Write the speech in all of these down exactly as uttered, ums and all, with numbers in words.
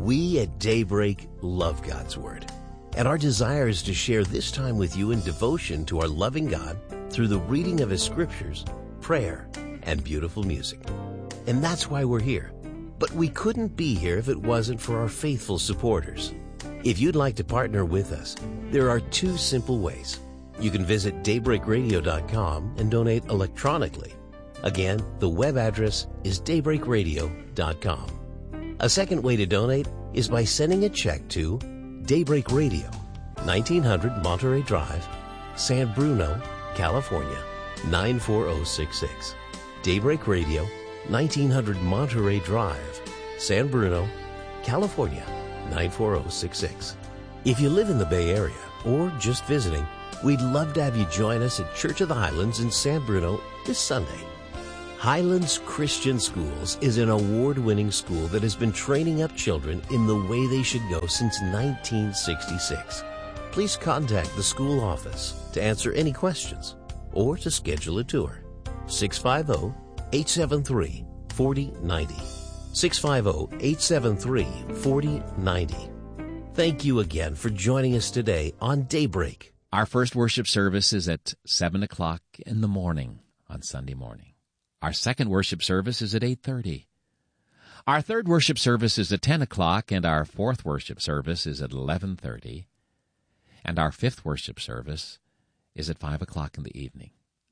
We at Daybreak love God's Word, and our desire is to share this time with you in devotion to our loving God through the reading of His Scriptures, prayer, and beautiful music. And that's why we're here. But we couldn't be here if it wasn't for our faithful supporters. If you'd like to partner with us, there are two simple ways. You can visit daybreak radio dot com and donate electronically. Again, the web address is daybreak radio dot com. A second way to donate is by sending a check to Daybreak Radio, nineteen hundred Monterey Drive, San Bruno, California, nine four zero six six. Daybreak Radio, nineteen hundred Monterey Drive, San Bruno, California, nine four zero six six. If you live in the Bay Area or just visiting, we'd love to have you join us at Church of the Highlands in San Bruno this Sunday. Highlands Christian Schools is an award-winning school that has been training up children in the way they should go since nineteen sixty-six. Please contact the school office to answer any questions or to schedule a tour. six five zero, eight seven three, four zero nine zero. six five zero, eight seven three, four zero nine zero. Thank you again for joining us today on Daybreak. Our first worship service is at seven o'clock in the morning on Sunday morning. Our second worship service is at eight thirty. Our third worship service is at ten o'clock, and our fourth worship service is at eleven thirty. And our fifth worship service is at five o'clock in the evening.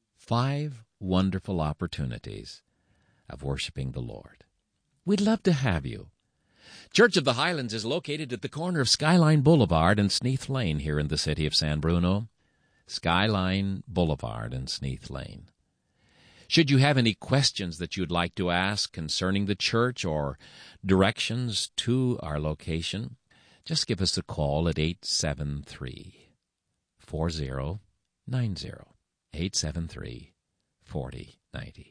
Five wonderful opportunities of worshiping the Lord. We'd love to have you. Church of the Highlands is located at the corner of Skyline Boulevard and Sneath Lane here in the city of San Bruno. Skyline Boulevard and Sneath Lane. Should you have any questions that you'd like to ask concerning the church or directions to our location, just give us a call at eight seven three, four zero nine zero. eight seven three, four zero nine zero.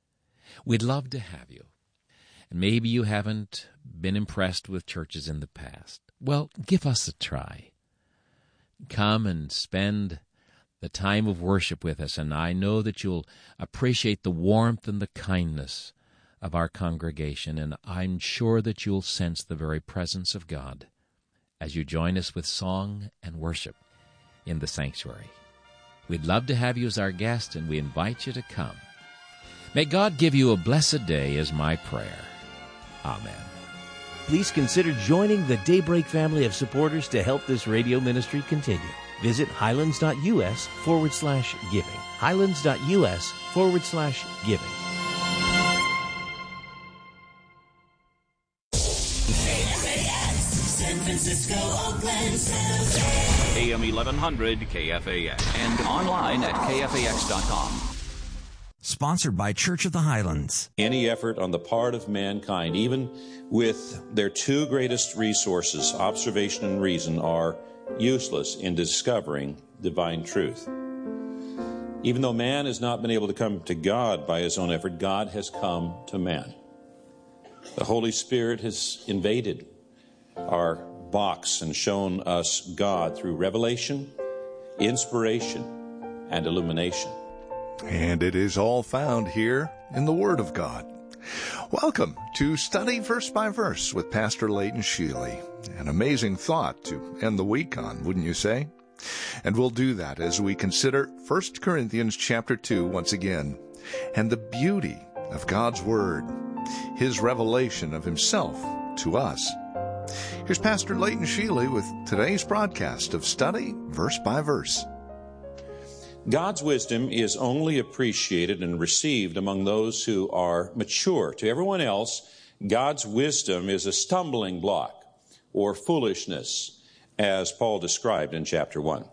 We'd love to have you. And maybe you haven't been impressed with churches in the past. Well, give us a try. Come and spend the time of worship with us, and I know that you'll appreciate the warmth and the kindness of our congregation, and I'm sure that you'll sense the very presence of God as you join us with song and worship in the sanctuary. We'd love to have you as our guest, and we invite you to come. May God give you a blessed day is my prayer. Amen. Please consider joining the Daybreak family of supporters to help this radio ministry continue. Visit highlands.us forward slash giving. Highlands.us forward slash giving. K F A X, San Francisco, Oakland, San Jose. A M eleven hundred K F A X. And online at K F A X dot com. Sponsored by Church of the Highlands. Any effort on the part of mankind, even with their two greatest resources, observation and reason, are useless in discovering divine truth. Even though man has not been able to come to God by his own effort, God has come to man. The Holy Spirit has invaded our box and shown us God through revelation, inspiration, and illumination. And it is all found here in the Word of God. Welcome to Study Verse by Verse with Pastor Leighton Sheely. An amazing thought to end the week on, wouldn't you say? And we'll do that as we consider First Corinthians chapter two once again, and the beauty of God's Word, His revelation of Himself to us. Here's Pastor Leighton Sheely with today's broadcast of Study Verse by Verse. God's wisdom is only appreciated and received among those who are mature. To everyone else, God's wisdom is a stumbling block or foolishness, as Paul described in chapter one.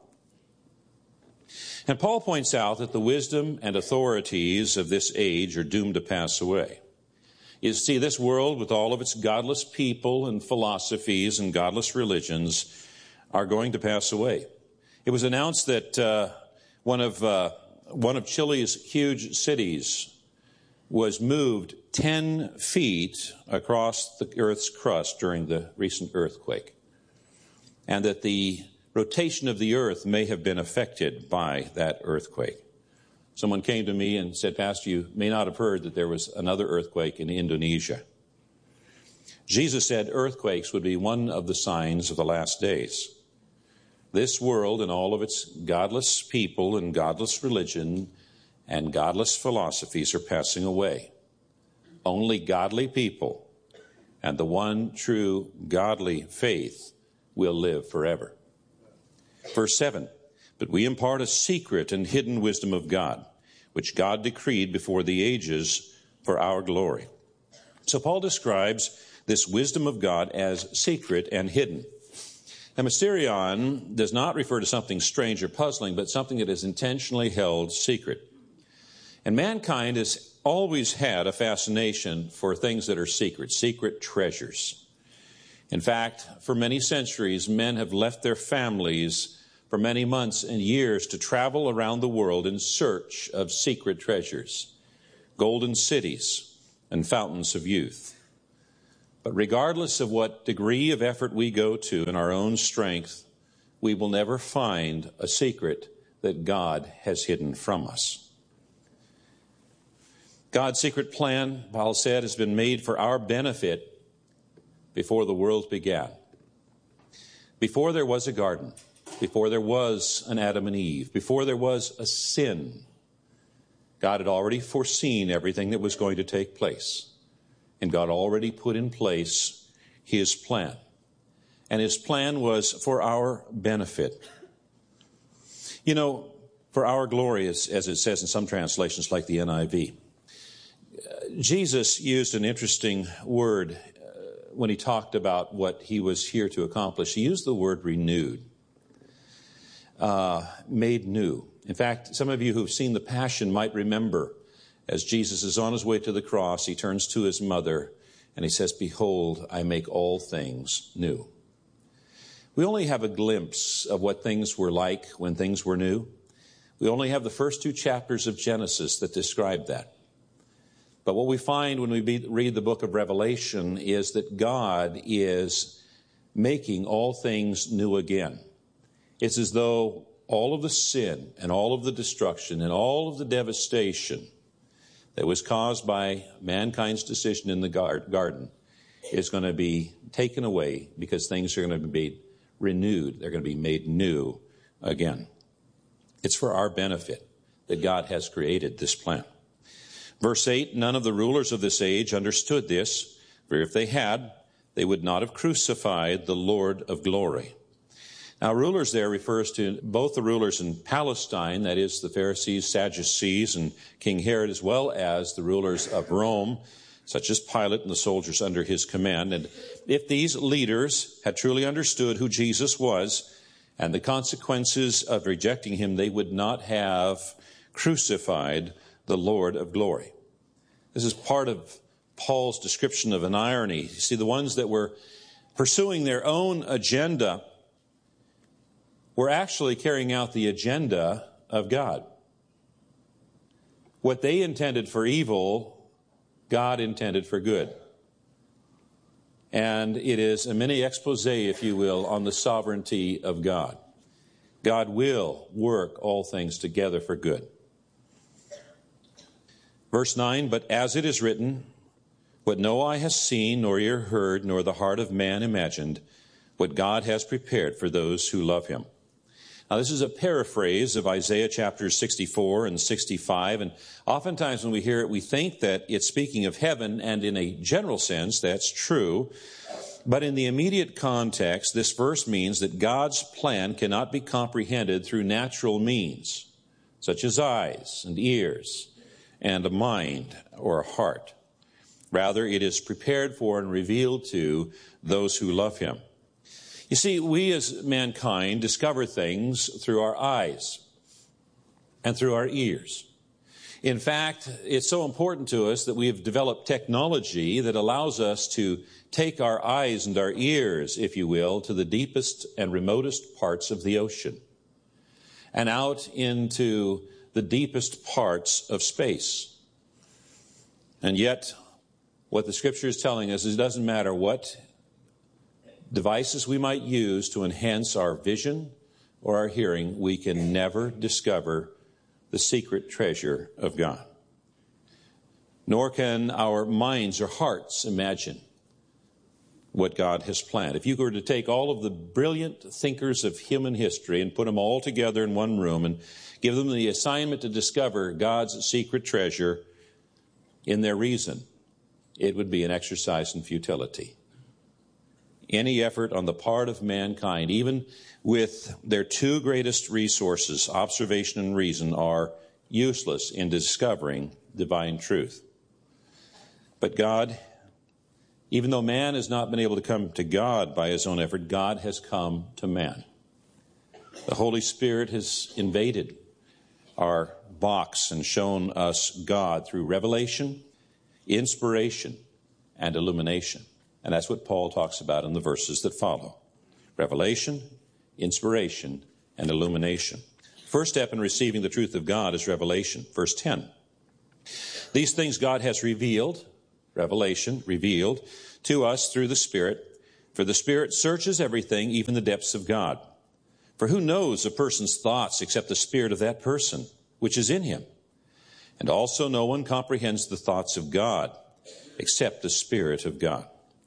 And Paul points out that the wisdom and authorities of this age are doomed to pass away. You see, this world, with all of its godless people and philosophies and godless religions, are going to pass away. It was announced that uh, One of uh, one of Chile's huge cities was moved ten feet across the Earth's crust during the recent earthquake, and that the rotation of the Earth may have been affected by that earthquake. Someone came to me and said, "Pastor, you may not have heard that there was another earthquake in Indonesia." Jesus said earthquakes would be one of the signs of the last days. This world and all of its godless people and godless religion and godless philosophies are passing away. Only godly people and the one true godly faith will live forever. Verse seven, but we impart a secret and hidden wisdom of God, which God decreed before the ages for our glory. So Paul describes this wisdom of God as secret and hidden. Now, mysterion does not refer to something strange or puzzling, but something that is intentionally held secret. And mankind has always had a fascination for things that are secret, secret treasures. In fact, for many centuries, men have left their families for many months and years to travel around the world in search of secret treasures, golden cities, and fountains of youth. But regardless of what degree of effort we go to in our own strength, we will never find a secret that God has hidden from us. God's secret plan, Paul said, has been made for our benefit before the world began. Before there was a garden, before there was an Adam and Eve, before there was a sin, God had already foreseen everything that was going to take place. And God already put in place his plan. And his plan was for our benefit. You know, for our glory, as, as it says in some translations like the N I V. Jesus used an interesting word uh, when he talked about what he was here to accomplish. He used the word renewed, uh, made new. In fact, some of you who've seen The Passion might remember as Jesus is on his way to the cross, he turns to his mother and he says, "Behold, I make all things new." We only have a glimpse of what things were like when things were new. We only have the first two chapters of Genesis that describe that. But what we find when we be, read the book of Revelation is that God is making all things new again. It's as though all of the sin and all of the destruction and all of the devastation that was caused by mankind's decision in the garden is going to be taken away because things are going to be renewed. They're going to be made new again. It's for our benefit that God has created this plan. Verse eight, none of the rulers of this age understood this, for if they had, they would not have crucified the Lord of glory. Now, rulers there refers to both the rulers in Palestine, that is the Pharisees, Sadducees, and King Herod, as well as the rulers of Rome, such as Pilate and the soldiers under his command. And if these leaders had truly understood who Jesus was and the consequences of rejecting him, they would not have crucified the Lord of glory. This is part of Paul's description of an irony. You see, the ones that were pursuing their own agenda were actually carrying out the agenda of God. What they intended for evil, God intended for good. And it is a mini expose, if you will, on the sovereignty of God. God will work all things together for good. Verse nine, but as it is written, what no eye has seen, nor ear heard, nor the heart of man imagined, what God has prepared for those who love him. Now, this is a paraphrase of Isaiah chapters sixty-four and sixty-five, and oftentimes when we hear it, we think that it's speaking of heaven, and in a general sense, that's true. But in the immediate context, this verse means that God's plan cannot be comprehended through natural means, such as eyes and ears and a mind or a heart. Rather, it is prepared for and revealed to those who love him. You see, we as mankind discover things through our eyes and through our ears. In fact, it's so important to us that we have developed technology that allows us to take our eyes and our ears, if you will, to the deepest and remotest parts of the ocean and out into the deepest parts of space. And yet, what the Scripture is telling us is it doesn't matter what devices we might use to enhance our vision or our hearing, we can never discover the secret treasure of God. Nor can our minds or hearts imagine what God has planned. If you were to take all of the brilliant thinkers of human history and put them all together in one room and give them the assignment to discover God's secret treasure in their reason, it would be an exercise in futility. Any effort on the part of mankind, even with their two greatest resources, observation and reason, are useless in discovering divine truth. But God, even though man has not been able to come to God by his own effort, God has come to man. The Holy Spirit has invaded our box and shown us God through revelation, inspiration, and illumination. And that's what Paul talks about in the verses that follow. Revelation, inspiration, and illumination. First step in receiving the truth of God is revelation. Verse ten. These things God has revealed, revelation, revealed, to us through the Spirit. For the Spirit searches everything, even the depths of God. For who knows a person's thoughts except the spirit of that person, which is in him? And also no one comprehends the thoughts of God, except the Spirit of God.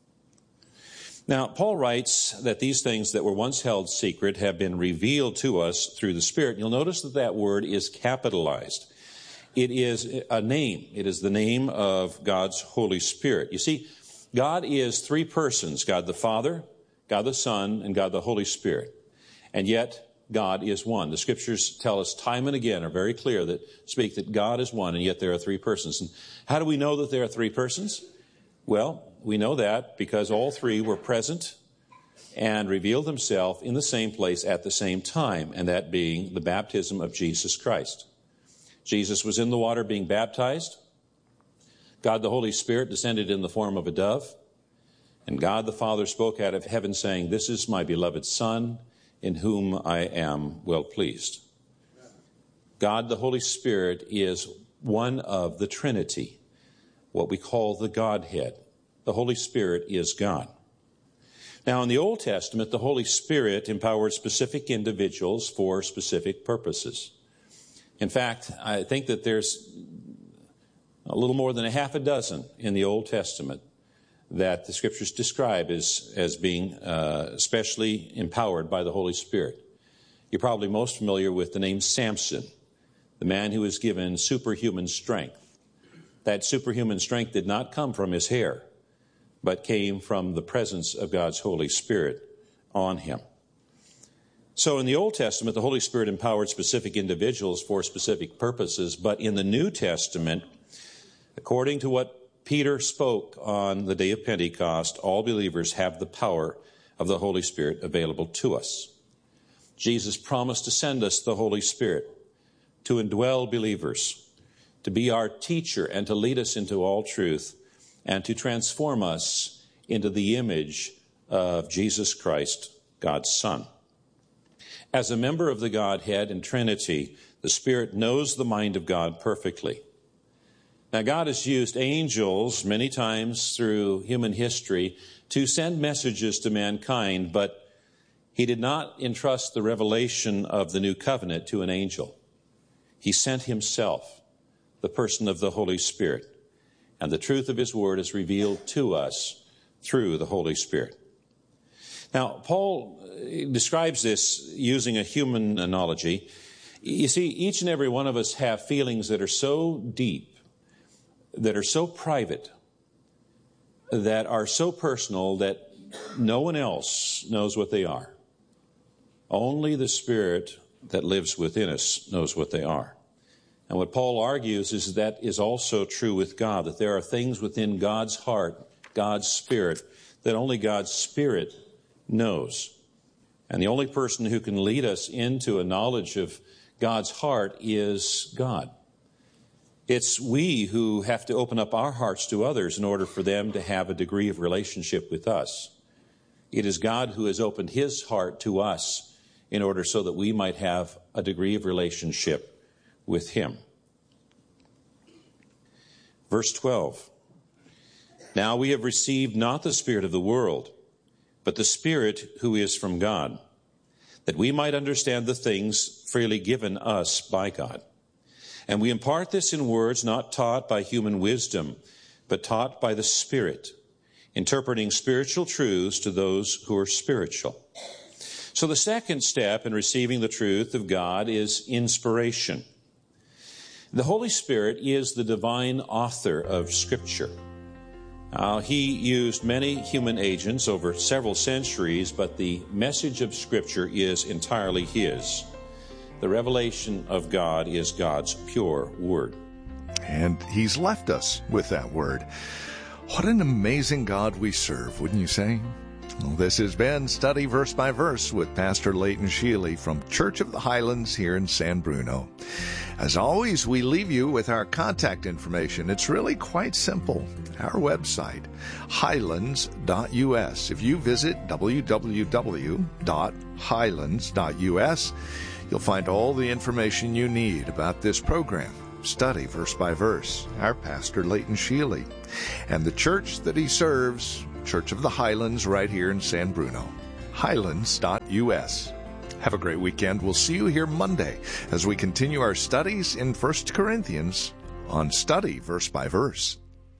Now, Paul writes that these things that were once held secret have been revealed to us through the Spirit. You'll notice that that word is capitalized. It is a name. It is the name of God's Holy Spirit. You see, God is three persons, God the Father, God the Son, and God the Holy Spirit. And yet, God is one. The Scriptures tell us time and again, are very clear, that speak that God is one, and yet there are three persons. And how do we know that there are three persons? Well, we know that because all three were present and revealed themselves in the same place at the same time, and that being the baptism of Jesus Christ. Jesus was in the water being baptized. God the Holy Spirit descended in the form of a dove. And God the Father spoke out of heaven saying, "This is my beloved Son, in whom I am well pleased." God the Holy Spirit is one of the Trinity, what we call the Godhead. The Holy Spirit is God. Now, in the Old Testament, the Holy Spirit empowered specific individuals for specific purposes. In fact, I think that there's a little more than a half a dozen in the Old Testament that the Scriptures describe as, as being uh, specially empowered by the Holy Spirit. You're probably most familiar with the name Samson, the man who was given superhuman strength. That superhuman strength did not come from his hair, but came from the presence of God's Holy Spirit on him. So in the Old Testament, the Holy Spirit empowered specific individuals for specific purposes, but in the New Testament, according to what Peter spoke on the day of Pentecost, all believers have the power of the Holy Spirit available to us. Jesus promised to send us the Holy Spirit to indwell believers, to be our teacher and to lead us into all truth, and to transform us into the image of Jesus Christ, God's Son. As a member of the Godhead and Trinity, the Spirit knows the mind of God perfectly. Now, God has used angels many times through human history to send messages to mankind, but he did not entrust the revelation of the new covenant to an angel. He sent himself, the person of the Holy Spirit, and the truth of his word is revealed to us through the Holy Spirit. Now, Paul describes this using a human analogy. You see, each and every one of us have feelings that are so deep, that are so private, that are so personal that no one else knows what they are. Only the Spirit that lives within us knows what they are. And what Paul argues is that is also true with God, that there are things within God's heart, God's Spirit, that only God's Spirit knows. And the only person who can lead us into a knowledge of God's heart is God. It's we who have to open up our hearts to others in order for them to have a degree of relationship with us. It is God who has opened his heart to us in order so that we might have a degree of relationship with him. Verse twelve. Now we have received not the spirit of the world, but the Spirit who is from God, that we might understand the things freely given us by God. And we impart this in words not taught by human wisdom, but taught by the Spirit, interpreting spiritual truths to those who are spiritual. So the second step in receiving the truth of God is inspiration. The Holy Spirit is the divine author of Scripture. Uh, he used many human agents over several centuries, but the message of Scripture is entirely His. The revelation of God is God's pure Word. And He's left us with that Word. What an amazing God we serve, wouldn't you say? Well, this has been Study Verse by Verse with Pastor Leighton Sheely from Church of the Highlands here in San Bruno. As always, we leave you with our contact information. It's really quite simple. Our website, highlands dot u s. If you visit w w w dot highlands dot u s, you'll find all the information you need about this program, Study Verse by Verse, our Pastor Leighton Sheely, and the church that he serves, Church of the Highlands, right here in San Bruno, highlands dot u s. Have a great weekend. We'll see you here Monday as we continue our studies in First Corinthians on Study Verse by Verse.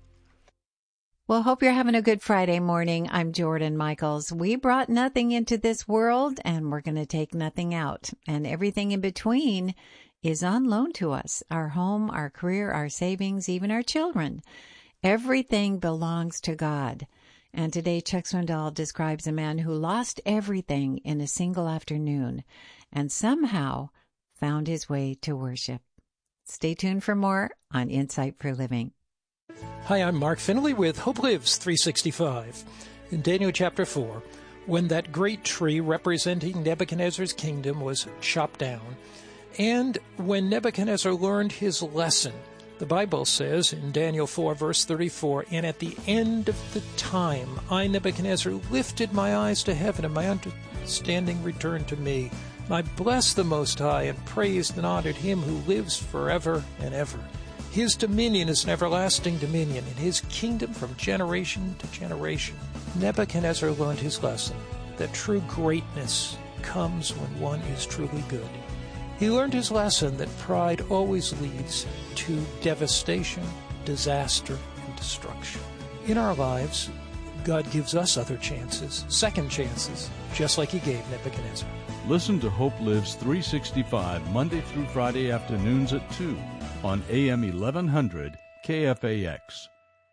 Well, hope you're having a good Friday morning. I'm Jordan Michaels. We brought nothing into this world, and we're going to take nothing out. And everything in between is on loan to us. Our home, our career, our savings, even our children. Everything belongs to God. And today, Chuck Swindoll describes a man who lost everything in a single afternoon and somehow found his way to worship. Stay tuned for more on Insight for Living. Hi, I'm Mark Finley with Hope Lives three sixty-five. In Daniel chapter four, when that great tree representing Nebuchadnezzar's kingdom was chopped down, and when Nebuchadnezzar learned his lesson, the Bible says in Daniel four, verse thirty-four, and at the end of the time, I, Nebuchadnezzar, lifted my eyes to heaven, and my understanding returned to me. And I blessed the Most High, and praised and honored Him who lives forever and ever. His dominion is an everlasting dominion, and His kingdom from generation to generation. Nebuchadnezzar learned his lesson, that true greatness comes when one is truly good. He learned his lesson that pride always leads to devastation, disaster, and destruction. In our lives, God gives us other chances, second chances, just like He gave Nebuchadnezzar. Listen to Hope Lives three sixty-five Monday through Friday afternoons at two on A M eleven hundred K F A X.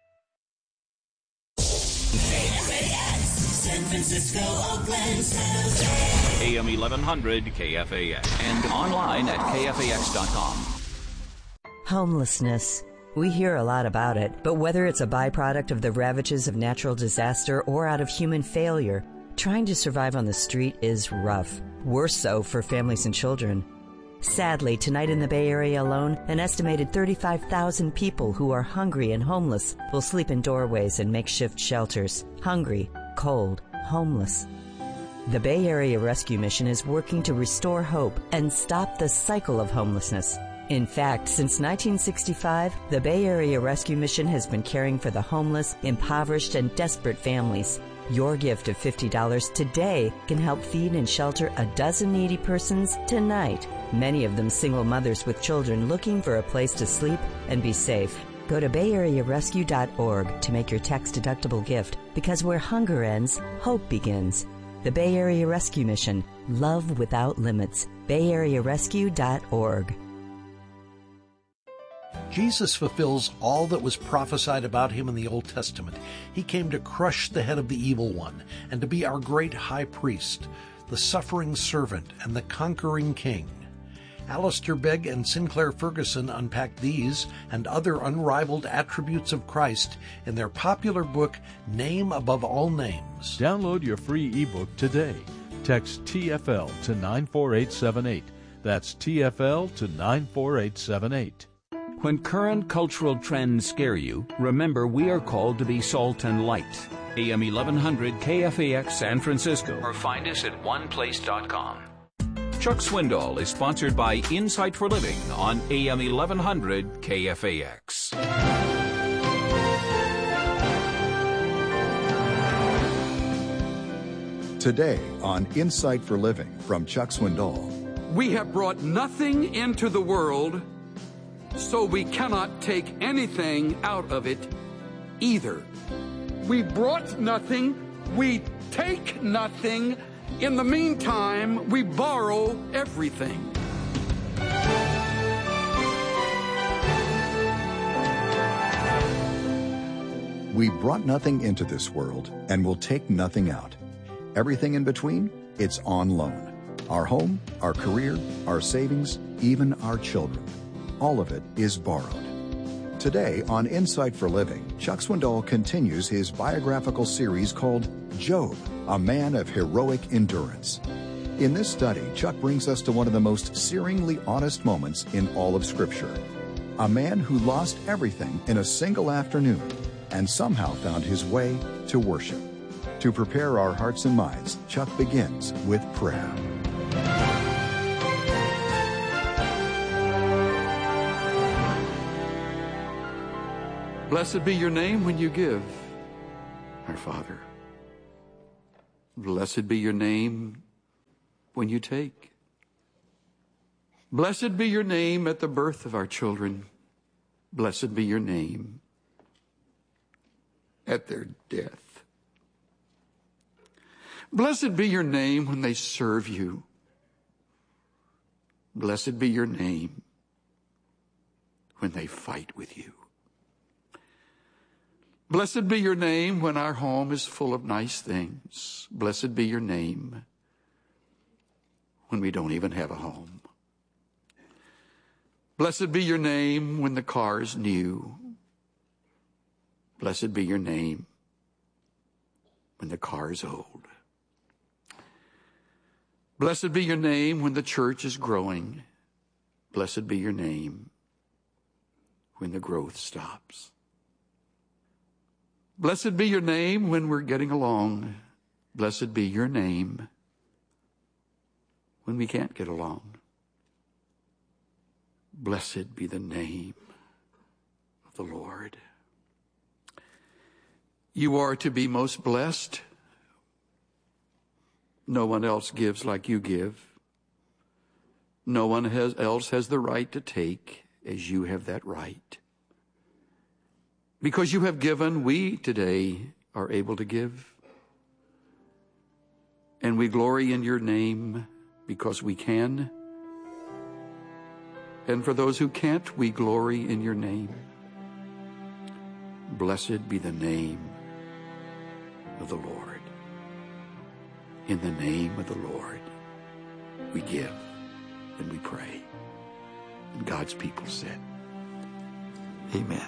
K F A X, San Francisco, Oakland, San Jose. A M eleven hundred K F A X and online at K F A X dot com. Homelessness. We hear a lot about it, but whether it's a byproduct of the ravages of natural disaster or out of human failure, trying to survive on the street is rough. Worse so for families and children. Sadly, tonight in the Bay Area alone, an estimated thirty-five thousand people who are hungry and homeless will sleep in doorways and makeshift shelters. Hungry, cold, homeless. The Bay Area Rescue Mission is working to restore hope and stop the cycle of homelessness. In fact, since nineteen sixty-five, the Bay Area Rescue Mission has been caring for the homeless, impoverished, and desperate families. Your gift of fifty dollars today can help feed and shelter a dozen needy persons tonight, many of them single mothers with children looking for a place to sleep and be safe. Go to bay area rescue dot org to make your tax-deductible gift, because where hunger ends, hope begins. The Bay Area Rescue Mission. Love without limits. bay area rescue dot org. Jesus fulfills all that was prophesied about Him in the Old Testament. He came to crush the head of the evil one and to be our great high priest, the suffering servant and the conquering king. Alistair Begg and Sinclair Ferguson unpack these and other unrivaled attributes of Christ in their popular book, Name Above All Names. Download your free ebook today. Text T F L to nine four eight seven eight. That's T F L to nine four eight seven eight. When current cultural trends scare you, remember we are called to be salt and light. A M eleven hundred K F A X San Francisco, or find us at one place dot com. Chuck Swindoll is sponsored by Insight for Living on A M eleven hundred K F A X. Today on Insight for Living from Chuck Swindoll. We have brought nothing into the world, so we cannot take anything out of it either. We brought nothing. We take nothing. In the meantime, we borrow everything. We brought nothing into this world and will take nothing out. Everything in between, it's on loan. Our home, our career, our savings, even our children. All of it is borrowed. Today on Insight for Living, Chuck Swindoll continues his biographical series called Job, a man of heroic endurance. In this study, Chuck brings us to one of the most searingly honest moments in all of Scripture. A man who lost everything in a single afternoon and somehow found his way to worship. To prepare our hearts and minds, Chuck begins with prayer. Blessed be your name when you give, our Father. Blessed be your name when you take. Blessed be your name at the birth of our children. Blessed be your name at their death. Blessed be your name when they serve you. Blessed be your name when they fight with you. Blessed be your name when our home is full of nice things. Blessed be your name when we don't even have a home. Blessed be your name when the car is new. Blessed be your name when the car is old. Blessed be your name when the church is growing. Blessed be your name when the growth stops. Blessed be your name when we're getting along. Blessed be your name when we can't get along. Blessed be the name of the Lord. You are to be most blessed. No one else gives like you give. No one has, else has the right to take as you have that right. Because you have given, we today are able to give. And we glory in your name because we can. And for those who can't, we glory in your name. Blessed be the name of the Lord. In the name of the Lord, we give and we pray. And God's people said, amen.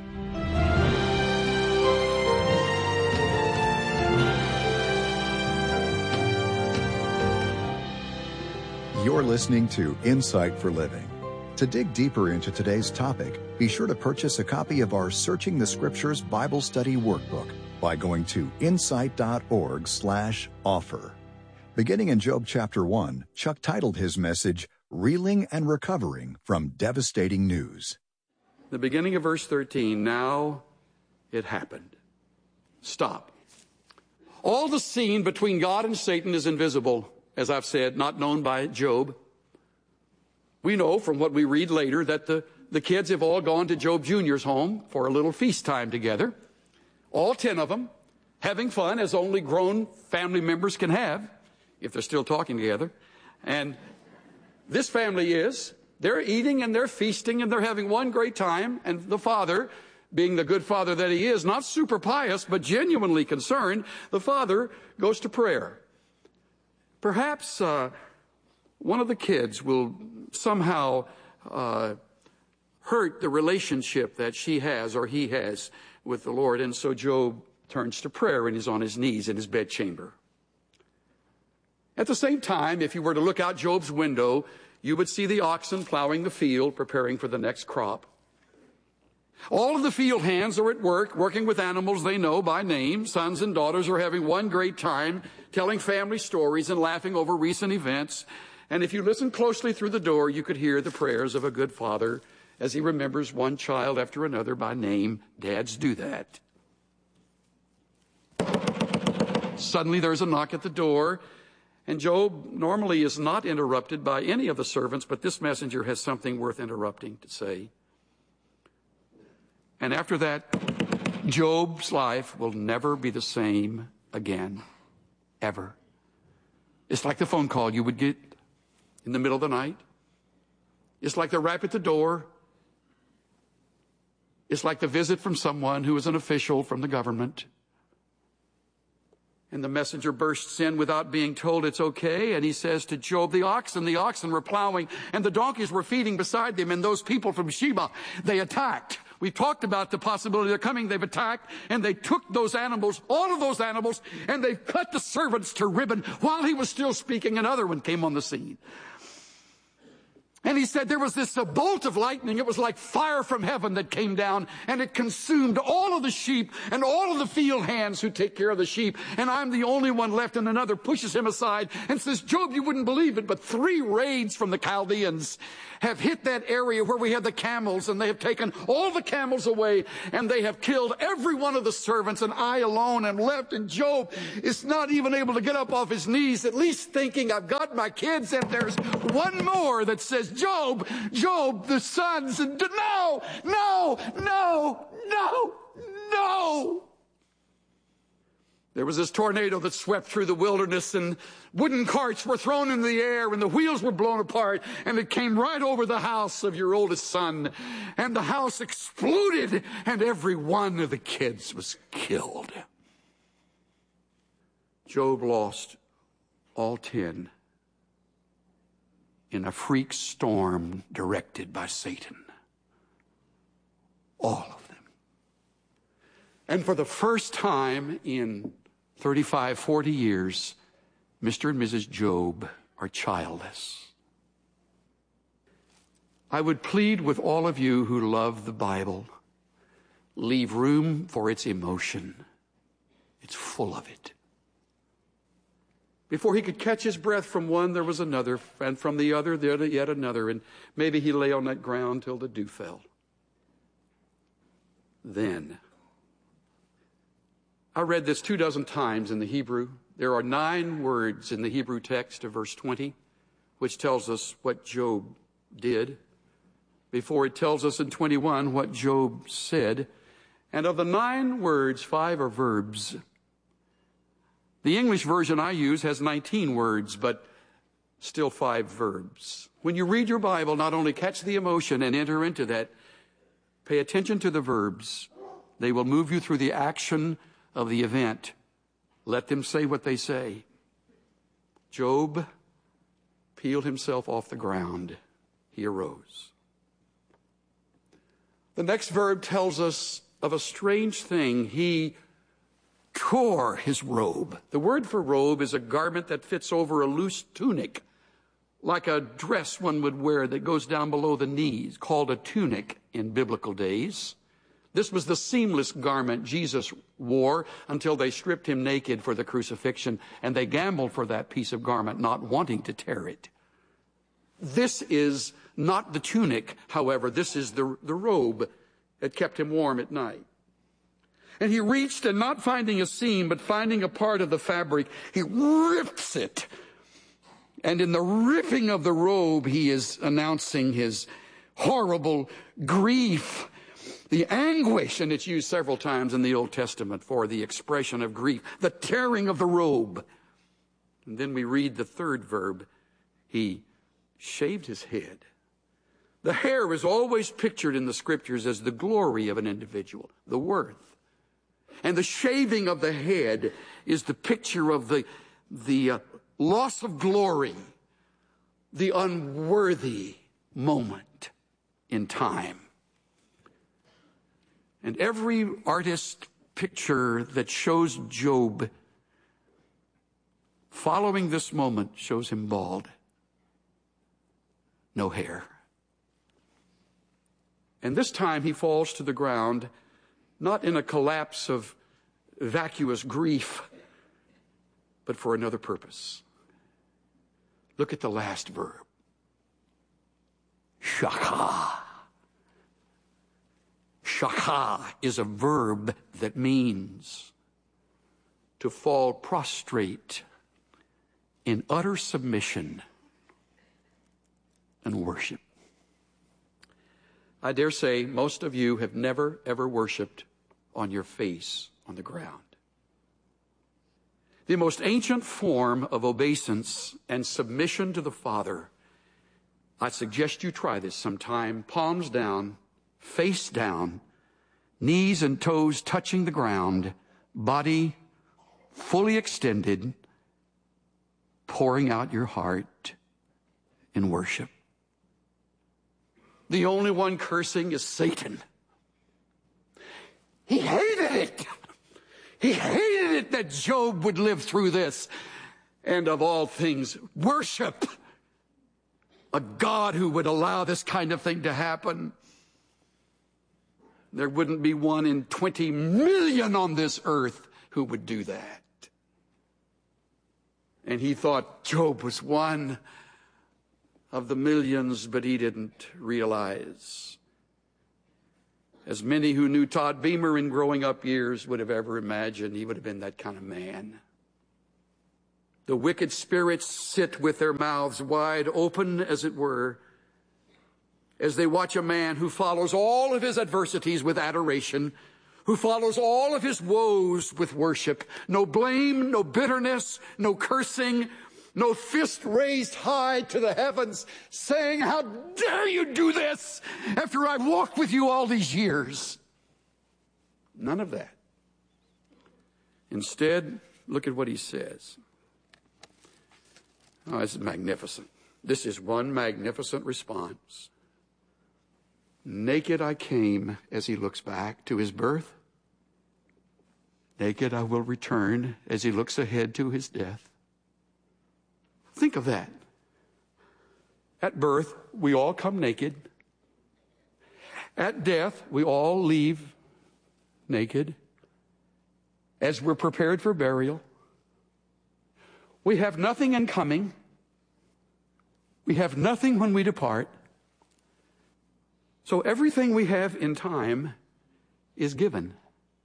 You're listening to Insight for Living. To dig deeper into today's topic, be sure to purchase a copy of our Searching the Scriptures Bible Study Workbook by going to insight.org slash offer. Beginning in Job chapter one, Chuck titled his message, Reeling and Recovering from Devastating News. The beginning of verse thirteen, now it happened. Stop. All the scene between God and Satan is invisible, as I've said, not known by Job. We know from what we read later that the, the kids have all gone to Job Junior's home for a little feast time together. All ten of them, having fun as only grown family members can have, if they're still talking together. And this family is, they're eating and they're feasting and they're having one great time. And the father, being the good father that he is, not super pious, but genuinely concerned, the father goes to prayer. Perhaps uh, one of the kids will somehow uh, hurt the relationship that she has or he has with the Lord. And so Job turns to prayer and he's on his knees in his bedchamber. At the same time, if you were to look out Job's window, you would see the oxen plowing the field, preparing for the next crop. All of the field hands are at work, working with animals they know by name. Sons and daughters are having one great time, telling family stories and laughing over recent events. And if you listen closely through the door, you could hear the prayers of a good father as he remembers one child after another by name. Dads do that. Suddenly there's a knock at the door, and Job normally is not interrupted by any of the servants, but this messenger has something worth interrupting to say. And after that, Job's life will never be the same again, ever. It's like the phone call you would get in the middle of the night. It's like the rap at the door. It's like the visit from someone who is an official from the government. And the messenger bursts in without being told it's okay, and he says to Job, the oxen, the oxen were plowing, and the donkeys were feeding beside them, and those people from Sheba, they attacked. We've talked about the possibility they're coming. They've attacked, and they took those animals, all of those animals, and they cut the servants to ribbon while he was still speaking. Another one came on the scene. And he said there was this a bolt of lightning. It was like fire from heaven that came down, and it consumed all of the sheep and all of the field hands who take care of the sheep. And I'm the only one left. And another pushes him aside and says, Job, you wouldn't believe it, but three raids from the Chaldeans have hit that area where we had the camels, and they have taken all the camels away, and they have killed every one of the servants, and I alone am left. And Job is not even able to get up off his knees, at least thinking, I've got my kids, and there's one more that says, Job, Job, the sons, and no, no, no, no, no. There was this tornado that swept through the wilderness, and wooden carts were thrown in the air, and the wheels were blown apart, and it came right over the house of your oldest son, and the house exploded, and every one of the kids was killed. Job lost all ten in a freak storm directed by Satan. All of them. And for the first time in thirty-five, forty years, Mister and Missus Job are childless. I would plead with all of you who love the Bible, leave room for its emotion. It's full of it. Before he could catch his breath from one, there was another, and from the other, there yet another, and maybe he lay on that ground till the dew fell. Then, I read this two dozen times in the Hebrew. There are nine words in the Hebrew text of verse twenty, which tells us what Job did, before it tells us in twenty-one what Job said. And of the nine words, five are verbs. The English version I use has nineteen words, but still five verbs. When you read your Bible, not only catch the emotion and enter into that, pay attention to the verbs. They will move you through the action of the event. Let them say what they say. Job peeled himself off the ground. He arose. The next verb tells us of a strange thing. He tore his robe. The word for robe is a garment that fits over a loose tunic, like a dress one would wear that goes down below the knees, called a tunic in biblical days. This was the seamless garment Jesus wore until they stripped him naked for the crucifixion, and they gambled for that piece of garment, not wanting to tear it. This is not the tunic, however. This is the, the robe that kept him warm at night. And he reached, and not finding a seam, but finding a part of the fabric, he rips it. And in the ripping of the robe, he is announcing his horrible grief, the anguish, and it's used several times in the Old Testament for the expression of grief, the tearing of the robe. And then we read the third verb, he shaved his head. The hair is always pictured in the scriptures as the glory of an individual, the worth. And the shaving of the head is the picture of the, the uh, loss of glory, the unworthy moment in time. And every artist picture that shows Job following this moment shows him bald, no hair. And this time he falls to the ground, not in a collapse of vacuous grief, but for another purpose. Look at the last verb. Shaka. Shaka is a verb that means to fall prostrate in utter submission and worship. I dare say most of you have never, ever worshiped on your face on the ground. The most ancient form of obeisance and submission to the Father. I suggest you try this sometime. Palms down, face down, knees and toes touching the ground, body fully extended, pouring out your heart in worship. The only one cursing is Satan. He hated it. He hated it that Job would live through this. And of all things, worship a God who would allow this kind of thing to happen. There wouldn't be one in twenty million on this earth who would do that. And he thought Job was one of the millions, but he didn't realize. As many who knew Todd Beamer in growing up years would have ever imagined, he would have been that kind of man. The wicked spirits sit with their mouths wide open, as it were, as they watch a man who follows all of his adversities with adoration, who follows all of his woes with worship. No blame, no bitterness, no cursing, no fist raised high to the heavens, saying, "How dare you do this after I've walked with you all these years?" None of that. Instead, look at what he says. Oh, this is magnificent. This is one magnificent response. Naked I came, as he looks back to his birth. Naked I will return, as he looks ahead to his death. Think of that. At birth, we all come naked. At death, we all leave naked. As we're prepared for burial, we have nothing in coming. We have nothing when we depart. So everything we have in time is given.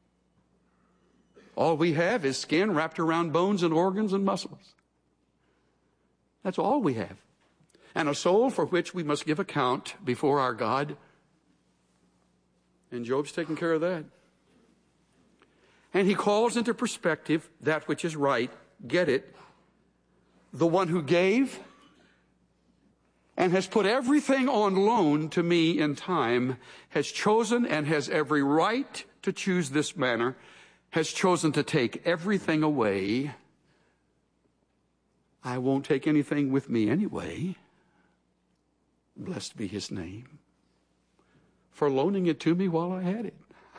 All we have is skin wrapped around bones and organs and muscles. That's all we have. And a soul for which we must give account before our God. And Job's taking care of that. And he calls into perspective that which is right. Get it? The one who gave and has put everything on loan to me in time has chosen and has every right to choose this manner, has chosen to take everything away. I won't take anything with me anyway. Blessed be his name for loaning it to me while I had it.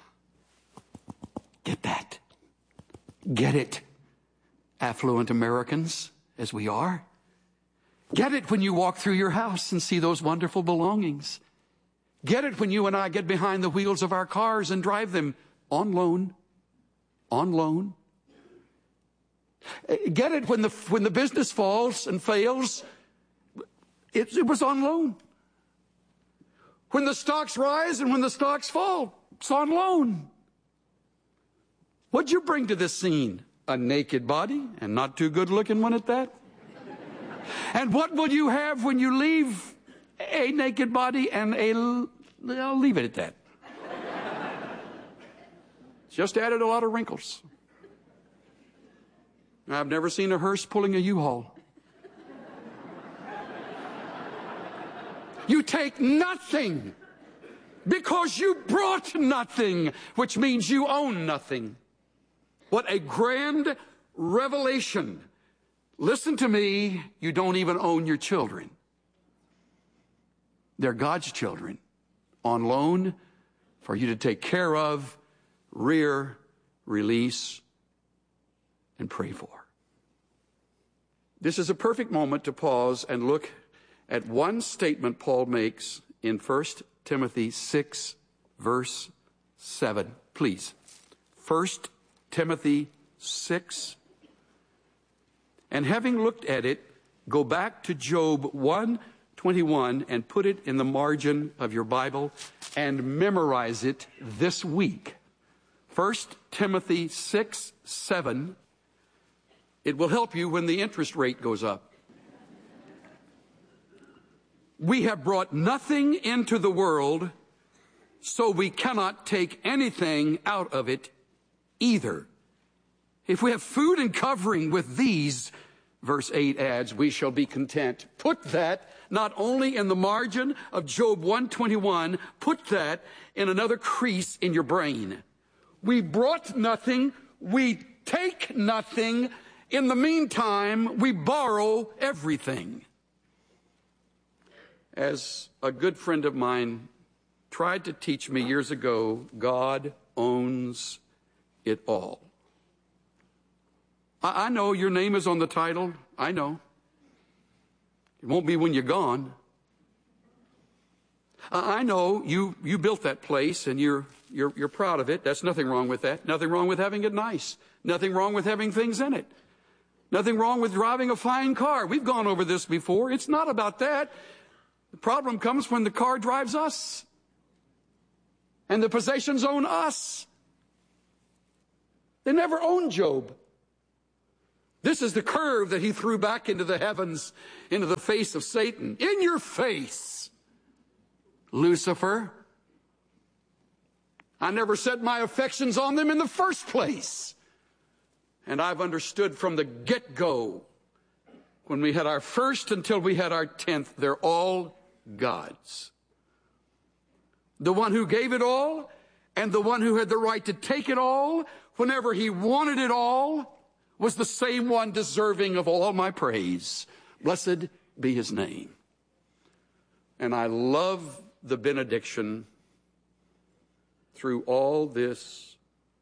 Get that. Get it, affluent Americans, as we are. Get it when you walk through your house and see those wonderful belongings. Get it when you and I get behind the wheels of our cars and drive them on loan, on loan. Get it when the when the business falls and fails, it, it was on loan. When the stocks rise and when the stocks fall, it's on loan. What'd you bring to this scene? A naked body, and not too good looking one at that? And what will you have when you leave a naked body and a... I'll leave it at that. Just added a lot of wrinkles. I've never seen a hearse pulling a U-Haul. You take nothing because you brought nothing, which means you own nothing. What a grand revelation. Listen to me, you don't even own your children. They're God's children on loan for you to take care of, rear, release, and pray for. This is a perfect moment to pause and look at one statement Paul makes in First Timothy six, verse seven. Please. First Timothy six. And having looked at it, go back to Job one twenty-one and put it in the margin of your Bible and memorize it this week. First Timothy six, seven. It will help you when the interest rate goes up. We have brought nothing into the world, so we cannot take anything out of it either. If we have food and covering with these, verse eight adds, we shall be content. Put that not only in the margin of Job one twenty-one, put that in another crease in your brain. We brought nothing, we take nothing. In the meantime, we borrow everything. As a good friend of mine tried to teach me years ago, God owns it all. I, I know your name is on the title. I know. It won't be when you're gone. I, I know you, you built that place and you're, you're, you're proud of it. That's nothing wrong with that. Nothing wrong with having it nice. Nothing wrong with having things in it. Nothing wrong with driving a fine car. We've gone over this before. It's not about that. The problem comes when the car drives us and the possessions own us. They never owned Job. This is the curve that he threw back into the heavens, into the face of Satan. In your face, Lucifer. I never set my affections on them in the first place. And I've understood from the get-go, when we had our first until we had our tenth, they're all God's. The one who gave it all and the one who had the right to take it all whenever he wanted it all was the same one deserving of all my praise. Blessed be his name. And I love the benediction through all this.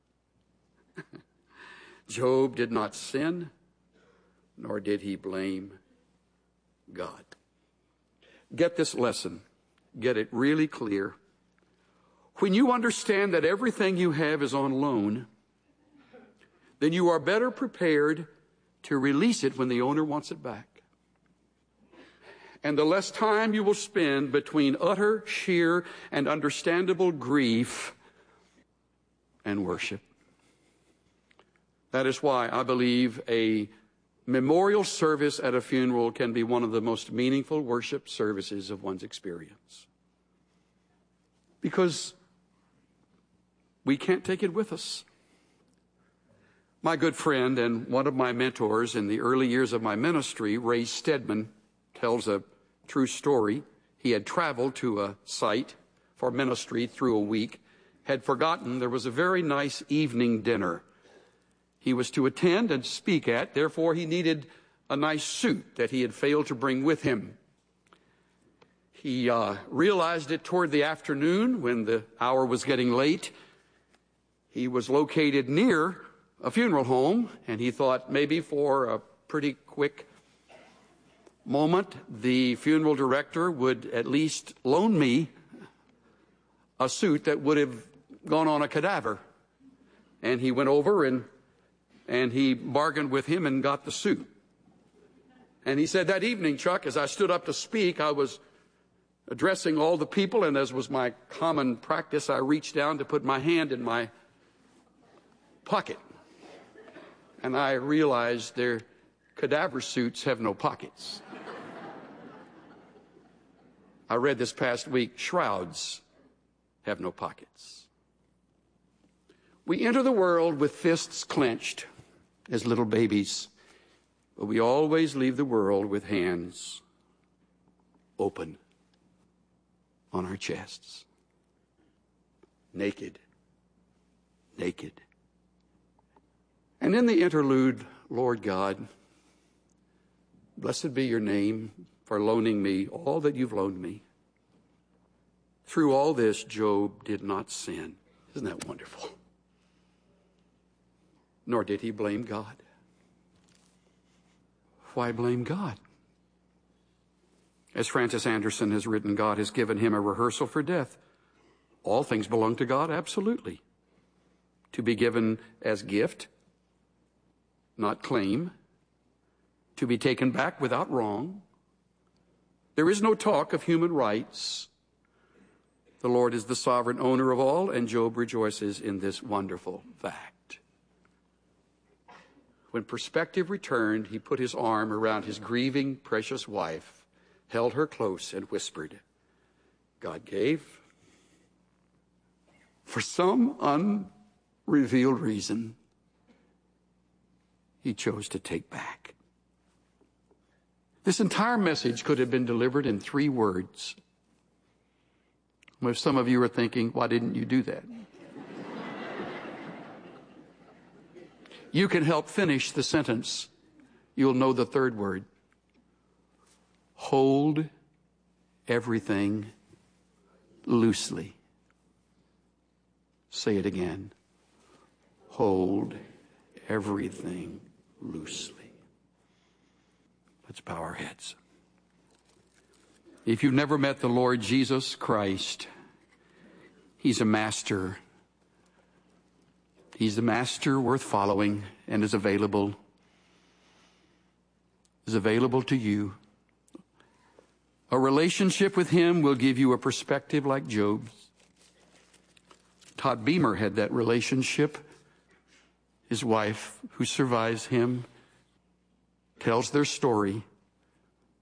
Job did not sin, nor did he blame God. Get this lesson. Get it really clear. When you understand that everything you have is on loan, then you are better prepared to release it when the owner wants it back. And the less time you will spend between utter, sheer, and understandable grief and worship. That is why I believe a memorial service at a funeral can be one of the most meaningful worship services of one's experience. Because we can't take it with us. My good friend and one of my mentors in the early years of my ministry, Ray Stedman, tells a true story. He had traveled to a site for ministry through a week, had forgotten there was a very nice evening dinner he was to attend and speak at. Therefore, he needed a nice suit that he had failed to bring with him. He uh, realized it toward the afternoon when the hour was getting late. He was located near a funeral home, and he thought maybe for a pretty quick moment, the funeral director would at least loan me a suit that would have gone on a cadaver. And he went over and And he bargained with him and got the suit. And he said, that evening, Chuck, as I stood up to speak, I was addressing all the people, and as was my common practice, I reached down to put my hand in my pocket. And I realized their cadaver suits have no pockets. I read this past week, shrouds have no pockets. We enter the world with fists clenched as little babies, but we always leave the world with hands open on our chests. Naked. Naked. And in the interlude, Lord God, blessed be your name for loaning me all that you've loaned me. Through all this, Job did not sin. Isn't that wonderful? Nor did he blame God. Why blame God? As Francis Anderson has written, God has given him a rehearsal for death. All things belong to God, absolutely. To be given as gift, not claim. To be taken back without wrong. There is no talk of human rights. The Lord is the sovereign owner of all, and Job rejoices in this wonderful fact. When perspective returned, he put his arm around his grieving, precious wife, held her close, and whispered, God gave, for some unrevealed reason, he chose to take back. This entire message could have been delivered in three words. Well, if some of you are thinking, why didn't you do that? You can help finish the sentence. You'll know the third word. Hold everything loosely. Say it again. Hold everything loosely. Let's bow our heads. If you've never met the Lord Jesus Christ, He's a master. He's the master worth following and is available, is available to you. A relationship with Him will give you a perspective like Job's. Todd Beamer had that relationship. His wife, who survives him, tells their story.